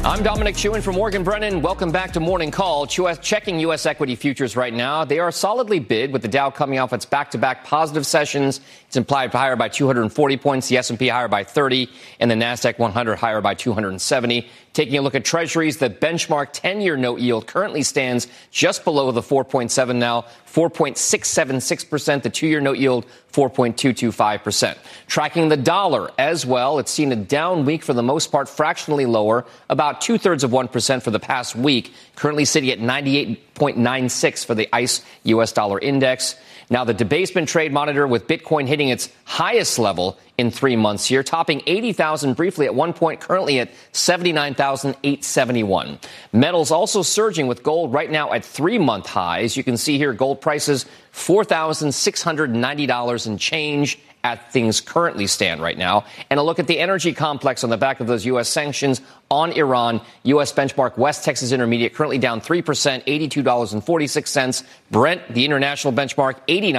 I'm Dominic Shewan from Morgan Brennan. Welcome back to Morning Call. Checking U.S. equity futures right now. They are solidly bid with the Dow coming off its back-to-back positive sessions. It's implied higher by 240 points, the S&P higher by 30, and the NASDAQ 100 higher by 270. Taking a look at Treasuries, the benchmark 10-year note yield currently stands just below the 4.7 now, 4.676%. The 2-year note yield, 4.225%. Tracking the dollar as well, it's seen a down week for the most part, fractionally lower, about 0.2% for the past week, currently sitting at 98.96 for the ICE U.S. dollar index. Now, the debasement trade monitor with Bitcoin hitting its highest level in 3 months here, topping 80,000 briefly at one point, currently at 79,871. Metals also surging with gold right now at 3-month highs. You can see here gold prices $4,690 and change at things currently stand right now. And a look at the energy complex on the back of those U.S. sanctions on Iran. U.S. benchmark West Texas Intermediate currently down 3%, $82.46. Brent, the international benchmark,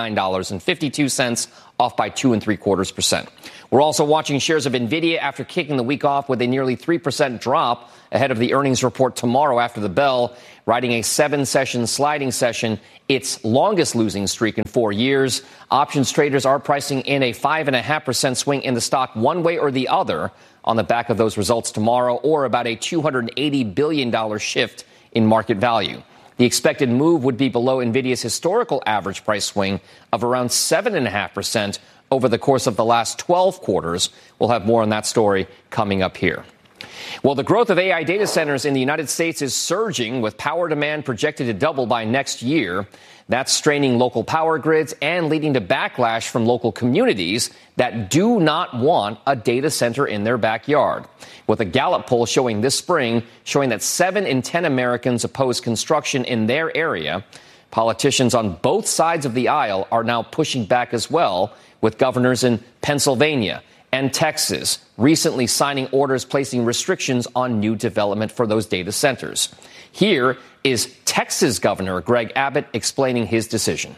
$89.52, off by 2.75%. We're also watching shares of NVIDIA after kicking the week off with a nearly 3% drop ahead of the earnings report tomorrow after the bell, riding a 7-session sliding session, its longest losing streak in 4 years. Options traders are pricing in a 5.5% swing in the stock one way or the other on the back of those results tomorrow, or about a $280 billion shift in market value. The expected move would be below NVIDIA's historical average price swing of around 7.5% over the course of the last 12 quarters. We'll have more on that story coming up here. Well, the growth of AI data centers in the United States is surging, with power demand projected to double by next year. That's straining local power grids and leading to backlash from local communities that do not want a data center in their backyard. With a Gallup poll showing this spring, showing that 7 in 10 Americans oppose construction in their area, politicians on both sides of the aisle are now pushing back as well, with governors in Pennsylvania and Texas recently signing orders placing restrictions on new development for those data centers. Here is Texas Governor Greg Abbott explaining his decision.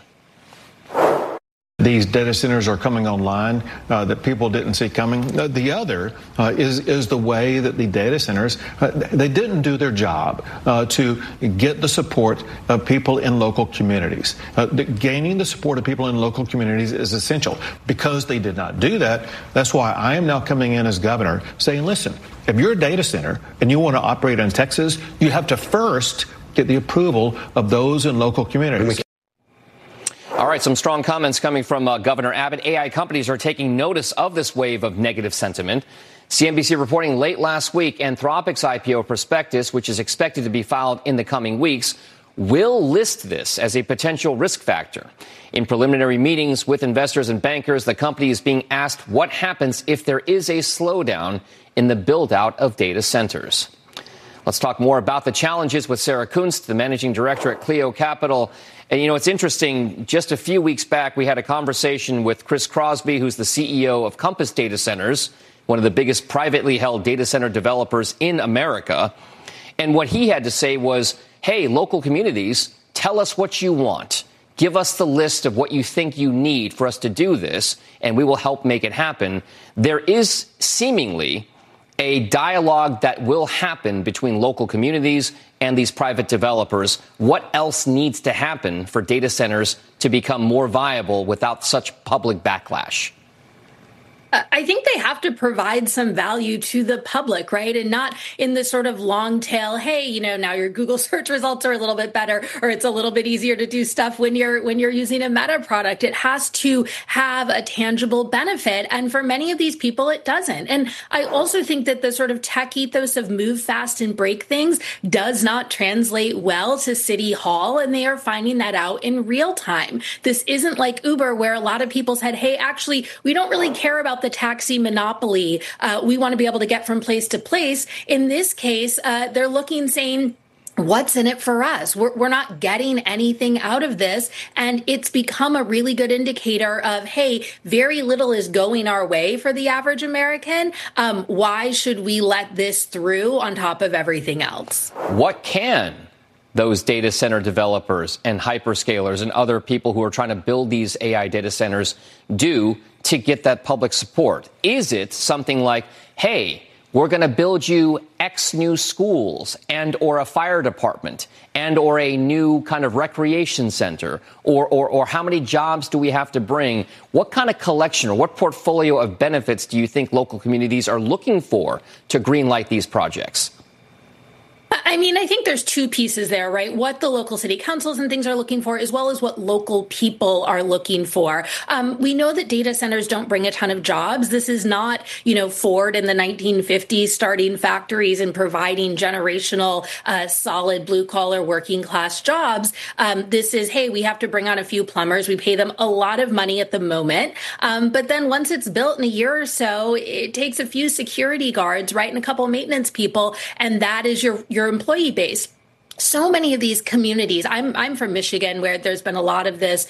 These data centers are coming online that people didn't see coming. The other is the way that the data centers, they didn't do their job to get the support of people in local communities. Gaining the support of people in local communities is essential. Because they did not do that, that's why I am now coming in as governor saying, listen, if you're a data center and you want to operate in Texas, you have to first get the approval of those in local communities. All right, some strong comments coming from Governor Abbott. AI companies are taking notice of this wave of negative sentiment. CNBC reporting late last week, Anthropic's IPO prospectus, which is expected to be filed in the coming weeks, will list this as a potential risk factor. In preliminary meetings with investors and bankers, the company is being asked what happens if there is a slowdown in the build-out of data centers. Let's talk more about the challenges with Sarah Kunst, the managing director at Clio Capital. And, you know, it's interesting. Just a few weeks back, we had a conversation with Chris Crosby, who's the CEO of Compass Data Centers, one of the biggest privately held data center developers in America. And what he had to say was, hey, local communities, tell us what you want. Give us the list of what you think you need for us to do this, and we will help make it happen. There is seemingly a dialogue that will happen between local communities and these private developers. What else needs to happen for data centers to become more viable without such public backlash? I think they have to provide some value to the public, right? And not in the sort of long tail, hey, you know, now your Google search results are a little bit better, or it's a little bit easier to do stuff when you're using a Meta product. It has to have a tangible benefit. And for many of these people, it doesn't. And I also think that the sort of tech ethos of move fast and break things does not translate well to City Hall. And they are finding that out in real time. This isn't like Uber, where a lot of people said, hey, actually, we don't really care about the taxi monopoly. We want to be able to get from place to place. In this case, they're looking, saying, what's in it for us? We're not getting anything out of this. And it's become a really good indicator of, hey, very little is going our way for the average American. Why should we let this through on top of everything else? What can those data center developers and hyperscalers and other people who are trying to build these AI data centers do to get that public support? Is it something like, hey, we're going to build you X new schools and or a fire department and or a new kind of recreation center or how many jobs do we have to bring? What kind of collection or what portfolio of benefits do you think local communities are looking for to greenlight these projects? I mean, I think there's two pieces there, right? What the local city councils and things are looking for, as well as what local people are looking for. We know that data centers don't bring a ton of jobs. This is not, Ford in the 1950s starting factories and providing generational, solid blue collar working class jobs. This is, hey, we have to bring on a few plumbers. We pay them a lot of money at the moment. But then once it's built in a year or so, it takes a few security guards, right? And a couple of maintenance people. And that is your employee base. So many of these communities, I'm from Michigan, where there's been a lot of this,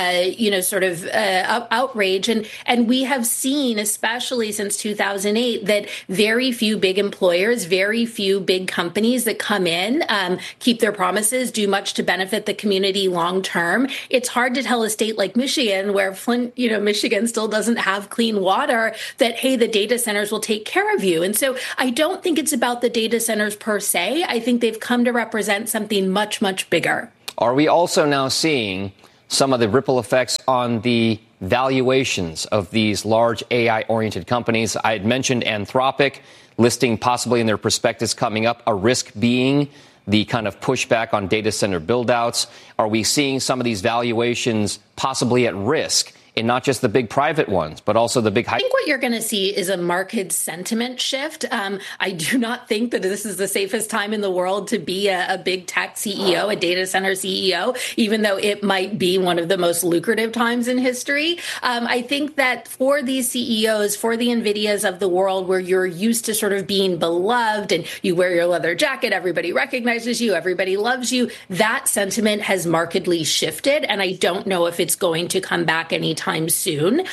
outrage. And we have seen, especially since 2008, that very few big employers, very few big companies that come in, keep their promises, do much to benefit the community long term. It's hard to tell a state like Michigan, where Flint, Michigan still doesn't have clean water, that, hey, the data centers will take care of you. And so I don't think it's about the data centers per se. I think they've come to represent something much, much bigger. Are we also now seeing some of the ripple effects on the valuations of these large AI-oriented companies? I had mentioned Anthropic listing possibly in their prospectus coming up, a risk being the kind of pushback on data center buildouts. Are we seeing some of these valuations possibly at risk in not just the big private ones, but also the big high? I think what you're going to see is a market sentiment shift. I do not think that this is the safest time in the world to be a big tech CEO, a data center CEO, even though it might be one of the most lucrative times in history. I think that for these CEOs, for the NVIDIAs of the world, where you're used to sort of being beloved and you wear your leather jacket, everybody recognizes you, everybody loves you, that sentiment has markedly shifted. And I don't know if it's going to come back anytime soon.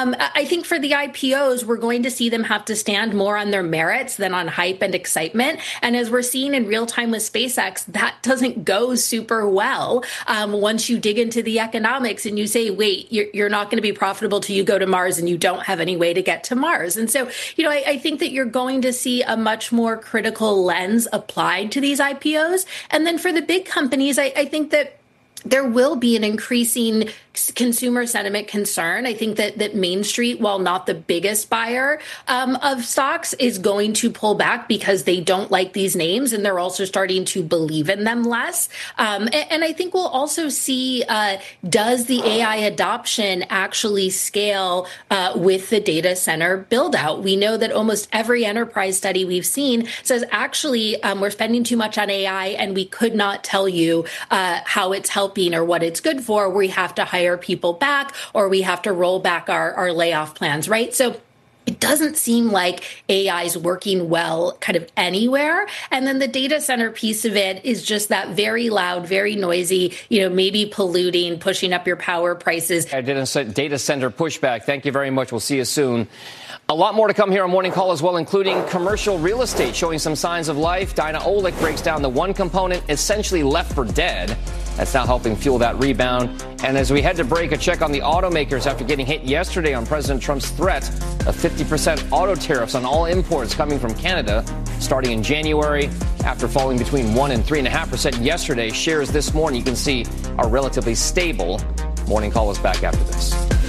I think for the IPOs, we're going to see them have to stand more on their merits than on hype and excitement. And as we're seeing in real time with SpaceX, that doesn't go super well. Once you dig into the economics and you say, wait, you're not going to be profitable till you go to Mars and you don't have any way to get to Mars. And so, I think that you're going to see a much more critical lens applied to these IPOs. And then for the big companies, I think that there will be an increasing consumer sentiment concern. I think that Main Street, while not the biggest buyer of stocks, is going to pull back because they don't like these names and they're also starting to believe in them less. And I think we'll also see, does the AI adoption actually scale with the data center build out? We know that almost every enterprise study we've seen says actually we're spending too much on AI and we could not tell you how it's helping or what it's good for. We have to hire people back or we have to roll back our layoff plans, right? So it doesn't seem like AI is working well kind of anywhere. And then the data center piece of it is just that very loud, very noisy, maybe polluting, pushing up your power prices. Data center pushback. Thank you very much. We'll see you soon. A lot more to come here on Morning Call as well, including commercial real estate showing some signs of life. Dinah Olick breaks down the one component essentially left for dead. That's now helping fuel that rebound. And as we head to break, a check on the automakers after getting hit yesterday on President Trump's threat of 50% auto tariffs on all imports coming from Canada starting in January. After falling between 1 and 3.5% yesterday, shares this morning, you can see, are relatively stable. Morning Call is back after this.